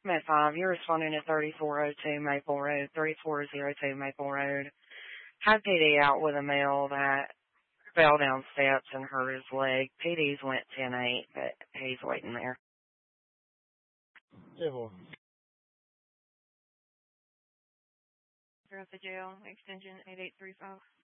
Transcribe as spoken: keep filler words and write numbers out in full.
Met five, you're responding to thirty-four oh two Maple Road, thirty-four oh two Maple Road. Had P D out with a male that fell down steps and hurt his leg. P D's went ten eight, but he's waiting there. Civil. They're at the jail, extension eight eight three five.